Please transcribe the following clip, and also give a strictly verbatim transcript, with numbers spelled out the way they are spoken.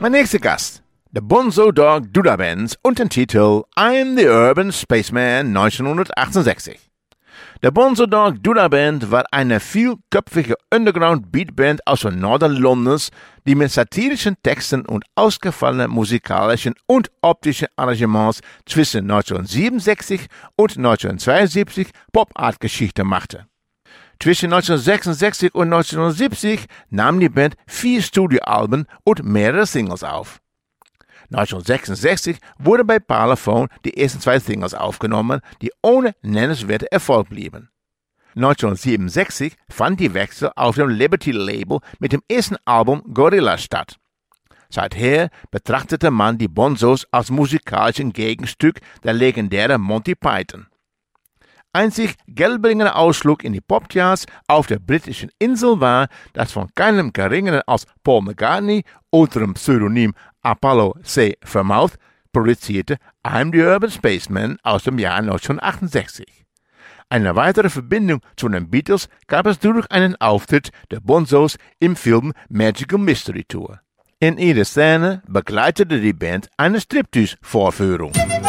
Mein nächster Gast, der Bonzo Dog Duda Band und den Titel I'm the Urban Spaceman neunzehnhundertachtundsechzig. Der Bonzo Dog Duda Band war eine vielköpfige Underground-Beatband aus dem Norden Londons, die mit satirischen Texten und ausgefallenen musikalischen und optischen Arrangements zwischen neunzehnhundertsiebenundsechzig und neunzehnhundertzweiundsiebzig Pop-Art-Geschichte machte. Zwischen neunzehnhundertsechsundsechzig und neunzehnhundertsiebzig nahm die Band vier Studioalben und mehrere Singles auf. neunzehnhundertsechsundsechzig wurden bei Parlophone die ersten zwei Singles aufgenommen, die ohne nennenswerten Erfolg blieben. neunzehnhundertsiebenundsechzig fand die Wechsel auf dem Liberty-Label mit dem ersten Album Gorilla statt. Seither betrachtete man die Bonzos als musikalischen Gegenstück der legendären Monty Python. Einzig geldbringender Ausflug in die Popcharts auf der britischen Insel war, dass von keinem geringeren als Paul McCartney unter dem Pseudonym Apollo C. Vermouth produzierte I'm the Urban Spaceman aus dem Jahr neunzehnhundertachtundsechzig. Eine weitere Verbindung zu den Beatles gab es durch einen Auftritt der Bonzos im Film Magical Mystery Tour. In jeder Szene begleitete die Band eine Striptease-Vorführung.